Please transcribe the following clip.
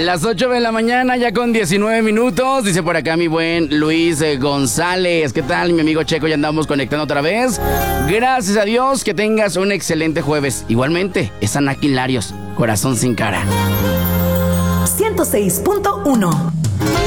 Las 8 de la mañana, ya con 19 minutos. Dice por acá mi buen Luis González. ¿Qué tal, mi amigo Checo? Ya andamos conectando otra vez. Gracias a Dios, que tengas un excelente jueves. Igualmente, es Anaquilarios, corazón sin cara. 106.1